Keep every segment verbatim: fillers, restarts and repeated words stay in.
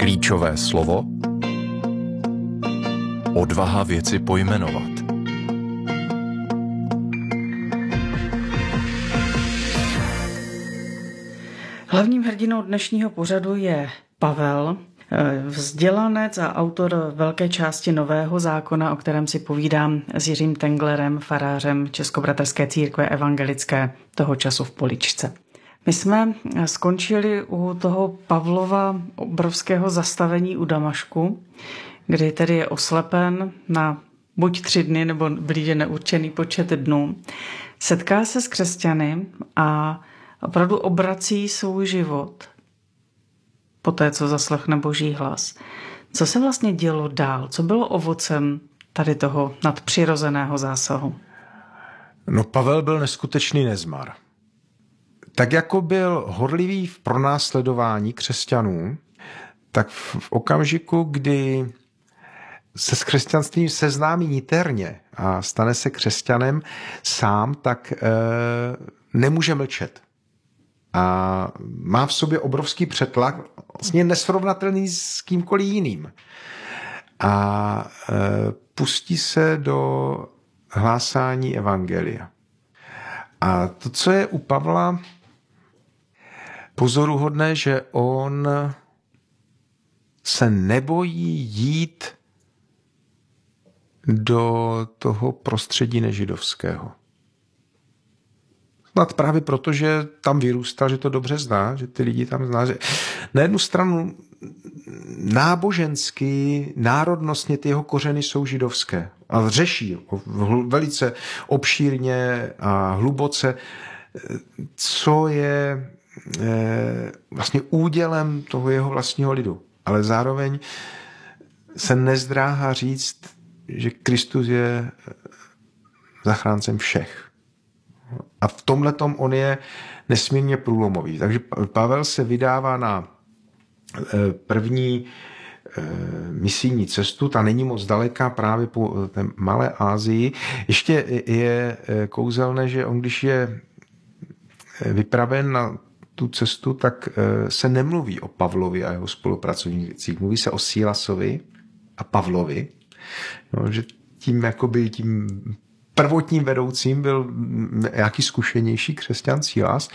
Klíčové slovo odvaha věci pojmenovat. Hlavním hrdinou dnešního pořadu je Pavel, vzdělanec a autor velké části Nového zákona, o kterém si povídám s Jiřím Tenglerem, farářem Českobratrské církve evangelické toho času v Poličce. My jsme skončili u toho Pavlova obrovského zastavení u Damašku, kdy tedy je oslepen na buď tři dny, nebo blíže neurčený počet dnů. Setká se s křesťany a opravdu obrací svůj život po té, co zaslechne Boží hlas. Co se vlastně dělo dál? Co bylo ovocem tady toho nadpřirozeného zásahu? No, Pavel byl neskutečný nezmar. Tak jako byl horlivý v pronásledování křesťanů, tak v okamžiku, kdy se s křesťanstvím seznámí niterně a stane se křesťanem sám, tak e, nemůže mlčet. A má v sobě obrovský přetlak, vlastně nesrovnatelný s kýmkoliv jiným. A e, pustí se do hlásání evangelia. A to, co je u Pavla pozoruhodné, že on se nebojí jít do toho prostředí nežidovského. Snad právě proto, že tam vyrůstal, že to dobře zná, že ty lidi tam zná. Že na jednu stranu nábožensky, národnostně ty jeho kořeny jsou židovské. A řeší velice obšírně a hluboce, co je vlastně údělem toho jeho vlastního lidu. Ale zároveň se nezdráhá říct, že Kristus je zachráncem všech. A v tomhletom on je nesmírně průlomový. Takže Pavel se vydává na první misijní cestu, ta není moc daleká právě po té Malé Asii. Ještě je kouzelné, že on, když je vypraven na tu cestu, tak se nemluví o Pavlovi a jeho spolupracovnících. Mluví se o Sílasovi a Pavlovi. No, že tím, jakoby, tím prvotním vedoucím byl nějaký zkušenější křesťan Sílas,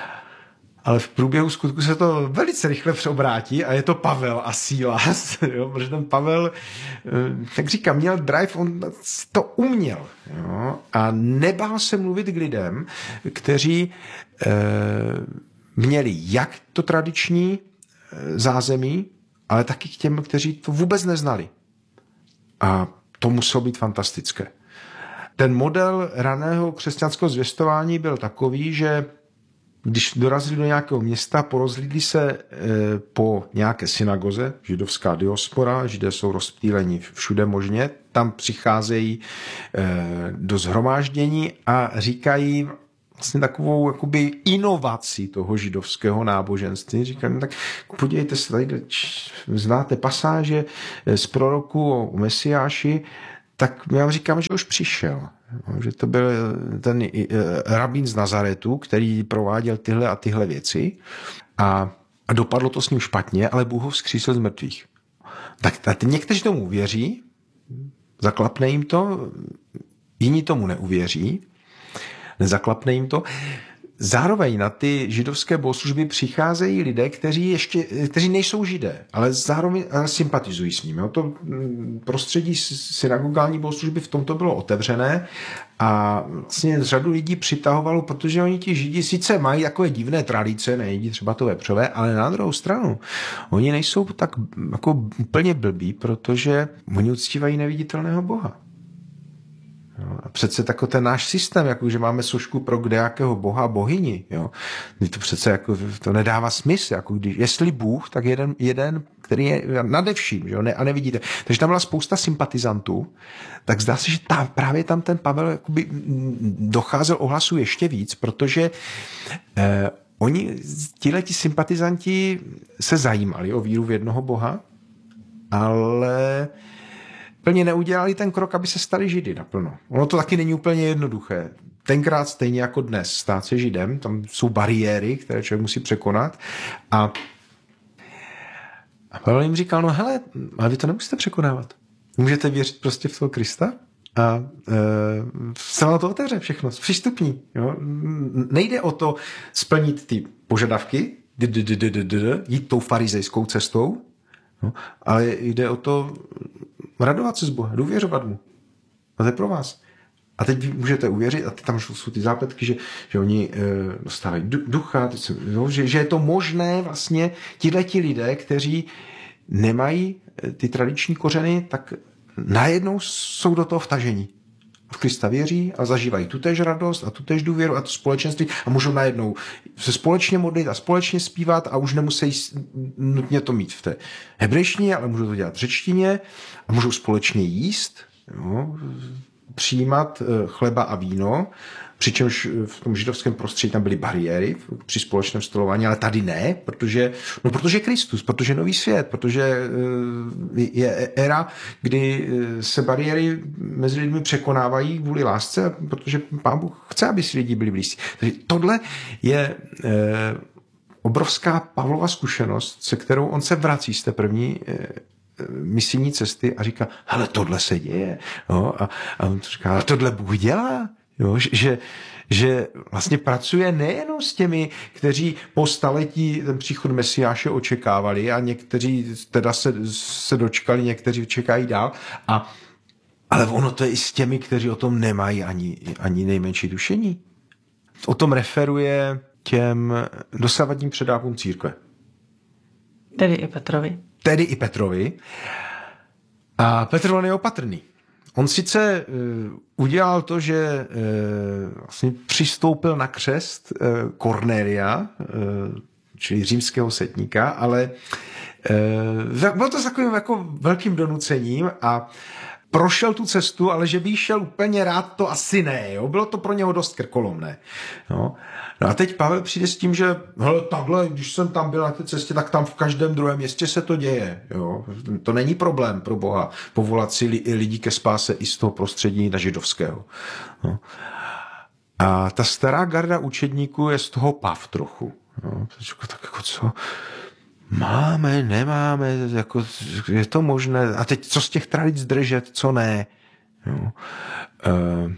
ale v průběhu skutku se to velice rychle přeobrátí a je to Pavel a Sílas, jo, protože ten Pavel, jak říkám, měl drive, on to uměl, jo, a nebál se mluvit k lidem, kteří eh, měli jak to tradiční zázemí, ale taky k těm, kteří to vůbec neznali. A to muselo být fantastické. Ten model raného křesťanského zvěstování byl takový, že když dorazili do nějakého města, porozlídli se po nějaké synagoze, židovská diaspora, židé jsou rozptýleni všude možně, tam přicházejí do shromáždění a říkají vlastně takovou jakoby inovaci toho židovského náboženství. Říkají, tak podívejte se, tady znáte pasáže z proroku o Mesiáši, tak my vám říkáme, že už přišel. Že to byl ten rabín z Nazaretu, který prováděl tyhle a tyhle věci a, a dopadlo to s ním špatně, ale Bůh ho vzkřísil z mrtvých. Tak, tak někteří tomu uvěří, zaklapne jim to, jiní tomu neuvěří, nezaklapne jim to. Zároveň na ty židovské bohoslužby přicházejí lidé, kteří, ještě, kteří nejsou židé, ale zároveň sympatizují s nimi. To prostředí synagogální bohoslužby v tomto bylo otevřené a vlastně řadu lidí přitahovalo, protože oni ti židi sice mají takové divné tradice, nejedí třeba to vepřové, ale na druhou stranu oni nejsou tak jako úplně blbí, protože oni uctívají neviditelného Boha. Jo, a přece jako ten náš systém, jako že máme sošku pro kdejakého boha, bohyni, jo, to přece jako, to nedává smysl, jako když, jestli Bůh, tak jeden, jeden který je nade vším, jo, ne, a nevidíte. Takže tam byla spousta sympatizantů, tak zdá se, že tam, právě tam ten Pavel jakoby docházel ohlasu ještě víc, protože eh, oni, tihleti sympatizanti se zajímali o víru v jednoho boha, ale plně neudělali ten krok, aby se stali židy naplno. Ono to taky není úplně jednoduché. Tenkrát stejně jako dnes stát se židem, tam jsou bariéry, které člověk musí překonat a A Pavel jim říkal, no hele, ale vy to nemusíte překonávat. Můžete věřit prostě v toho Krista a e, se vám to otevře všechno, přístupní. Jo? Nejde o to splnit ty požadavky, jít tou farizejskou cestou, no, ale jde o to radovat se z Boha, důvěřovat mu. A to je pro vás. A teď vy můžete uvěřit, a tam jsou ty zápletky, že, že oni e, dostávají ducha, se, jo, že, že je to možné vlastně, tihleti lidé, kteří nemají ty tradiční kořeny, tak najednou jsou do toho vtažení. V Krista věří a zažívají tutéž radost a tutéž důvěru a to společenství a můžou najednou se společně modlit a společně zpívat a už nemusí nutně to mít v té hebrejštině, ale můžou to dělat v řečtině a můžou společně jíst, jo, přijímat chleba a víno, přičemž v tom židovském prostředí tam byly bariéry při společném stolování, ale tady ne, protože, no protože Kristus, protože nový svět, protože je éra, kdy se bariéry mezi lidmi překonávají kvůli lásce, protože Pán Bůh chce, aby si lidi byli blízcí. Takže tohle je obrovská Pavlova zkušenost, se kterou on se vrací z té první misijní cesty a říká, hele, tohle se děje. No, a, a on říká, tohle Bůh dělá. Jo, že, že vlastně pracuje nejenom s těmi, kteří po staletí ten příchod Mesiáše očekávali a někteří teda se, se dočkali, někteří čekají dál, a, ale ono to je i s těmi, kteří o tom nemají ani, ani nejmenší tušení. O tom referuje těm dosavadním předákům církve. Tedy i Petrovi. Tedy i Petrovi. A Petr on je opatrný. On sice uh, udělal to, že uh, vlastně přistoupil na křest uh, Kornélia, uh, čili římského setníka, ale uh, bylo to s takovým jako velkým donucením a prošel tu cestu, ale že by šel úplně rád, to asi ne. Jo? Bylo to pro něho dost krkolomné. No. No a teď Pavel přijde s tím, že hele, takhle, když jsem tam byl na té cestě, tak tam v každém druhém městě se to děje. Jo? To není problém pro Boha povolat si li, lidi ke spáse i z toho prostředí na židovského. No. A ta stará garda učedníků je z toho pav trochu. Jo? Tak jako co... Máme, nemáme, jako, je to možné. A teď co z těch tradic držet, co ne? Jo. E,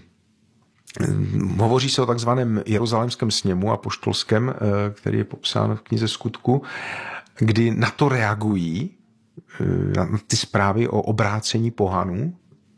hovoří se o takzvaném jeruzalémském sněmu apoštolském, e, který je popsán v knize Skutku, kdy na to reagují, e, na ty zprávy o obrácení pohanů.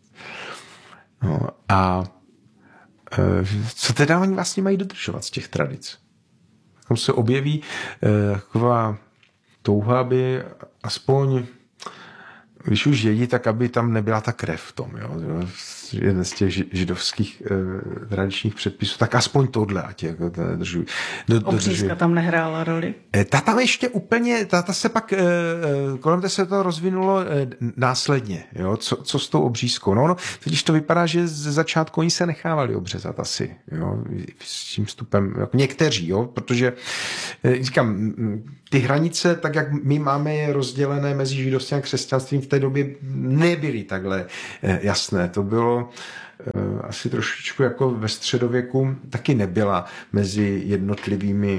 No, a e, co teda oni vlastně mají dodržovat z těch tradic? Tam se objeví e, taková touha, aby aspoň, když už jedí, tak aby tam nebyla ta krev v tom. Jo? Jeden z těch židovských eh, tradičních předpisů, tak aspoň tohle, ať jako to nedržují. Do, Obřízka tam nehrála roli? Ta tam ještě úplně, ta, ta se pak, eh, kolem té se to rozvinulo eh, následně. Jo? Co, co s tou obřízkou? No, no, totiž to vypadá, že ze začátku oni se nechávali obřezat asi. Jo? S tím vstupem, jako někteří, jo? Protože eh, říkám, ty hranice, tak jak my máme je rozdělené mezi židovstvím a křesťanstvím, v té době nebyly takhle eh, jasné. To bylo asi trošičku jako ve středověku, taky nebyla mezi jednotlivými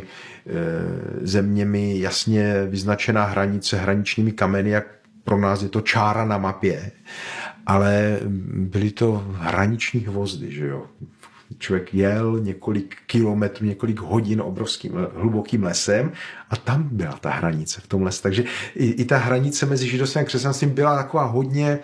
zeměmi jasně vyznačená hranice hraničními kameny, jak pro nás je to čára na mapě, ale byly to hraniční hvozdy, že jo. Člověk jel několik kilometrů, několik hodin obrovským hlubokým lesem a tam byla ta hranice v tom lese. Takže i, i ta hranice mezi židovstvím a křesťanstvím byla taková hodně,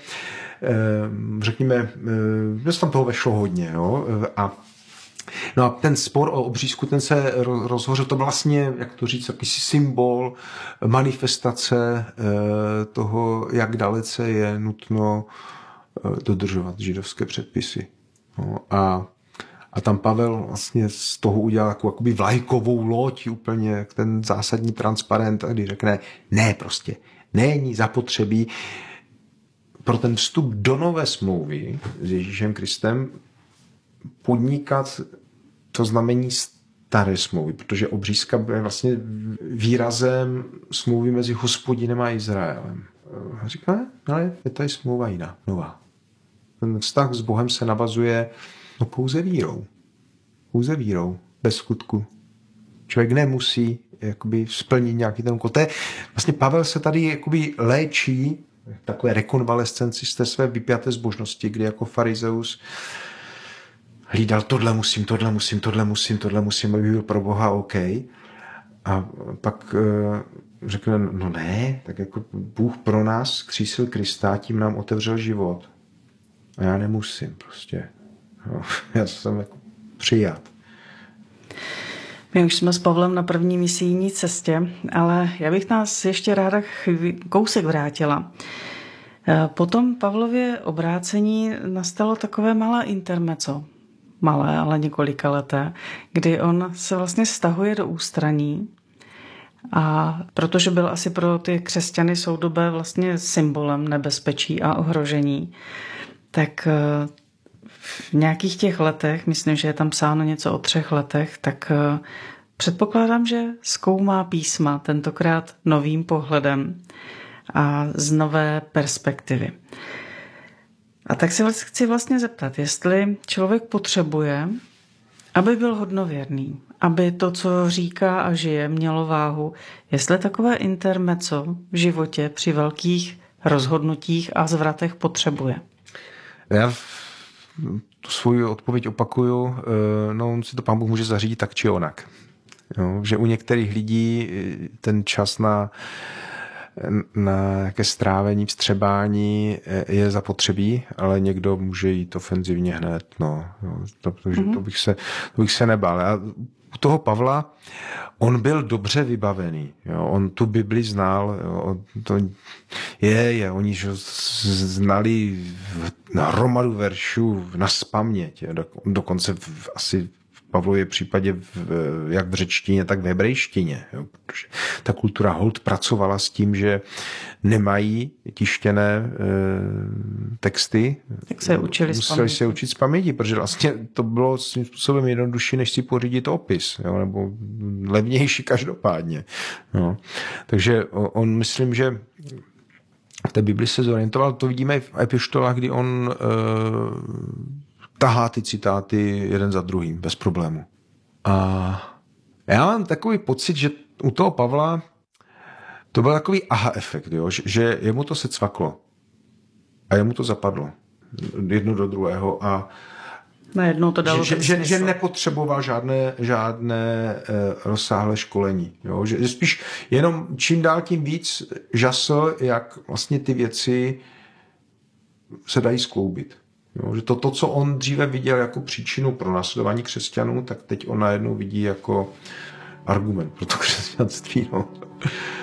řekněme, že tam toho vešlo hodně. Jo? A, no a ten spor o obřízku, ten se rozhořel, to vlastně, jak to říct, jakýsi symbol, manifestace toho, jak dalece je nutno dodržovat židovské předpisy. No, a A tam Pavel vlastně z toho udělal takovou jakoby vlajkovou loď, úplně ten zásadní transparent, kdy řekne, ne prostě, není zapotřebí pro ten vstup do nové smlouvy s Ježíšem Kristem podnikat to znamení staré smlouvy, protože obřízka je vlastně výrazem smlouvy mezi Hospodinem a Izraelem. A říká, ale je tady smlouva jiná, nová. Ten vztah s Bohem se navazuje no pouze vírou. Pouze vírou, bez skutku. Člověk nemusí jakoby splnit nějaký ten úkol. To je, vlastně Pavel se tady jakoby léčí takové rekonvalescenci z té své vypjaté zbožnosti, kdy jako farizeus hlídal tohle musím, tohle musím, tohle musím, tohle musím, aby byl pro Boha OK. A pak uh, řekne, no ne, tak jako Bůh pro nás křísil Krista, tím nám otevřel život. A já nemusím prostě. No, já jsem jako přijat. My už jsme s Pavlem na první misijní cestě, ale já bych nás ještě ráda kousek vrátila. Po tom Pavlově obrácení nastalo takové malé intermezzo, malé, ale několika leté, kdy on se vlastně stahuje do ústraní a protože byl asi pro ty křesťany soudobé vlastně symbolem nebezpečí a ohrožení, tak v nějakých těch letech, myslím, že je tam psáno něco o třech letech, tak předpokládám, že zkoumá písma tentokrát novým pohledem a z nové perspektivy. A tak se chci vlastně zeptat, jestli člověk potřebuje, aby byl hodnověrný, aby to, co říká a žije, mělo váhu, jestli takové intermezzo v životě při velkých rozhodnutích a zvratech potřebuje. Já tu svoji odpověď opakuju, no on si to Pán Bůh může zařídit tak či onak. Jo, že u některých lidí ten čas na, na nějaké strávení, vstřebání je zapotřebí, ale někdo může jít ofenzivně hned. No, jo, to, takže mm-hmm. to, bych se, to bych se nebál. A u toho Pavla on byl dobře vybavený. Jo, on tu Bibli znal. Jo, to je, je, oni že znali hromadu veršů naspaměť. Do, dokonce v, asi v Pavlově případě v, jak v řečtině, tak v hebrejštině. Jo, protože ta kultura holt pracovala s tím, že nemají tištěné e, texty. Tak se učili Museli se učit z paměti, protože vlastně to bylo svým způsobem jednodušší, než si pořídit opis, jo, nebo levnější každopádně. No. Takže on, myslím, že v té Bibli se zorientoval, to vidíme i v epištolách, kdy on e, tahá ty citáty jeden za druhým, bez problému. A já mám takový pocit, že u toho Pavla to byl takový aha efekt, jo? Že, že jemu to se cvaklo a jemu to zapadlo jedno do druhého a najednou to dalo že, že, že nepotřeboval žádné, žádné eh, rozsáhlé školení. Jo? Že, že spíš jenom čím dál tím víc žasl, jak vlastně ty věci se dají skloubit. Jo? Že to, to, co on dříve viděl jako příčinu pro následování křesťanů, tak teď on najednou vidí jako argument pro to křesťanství. No.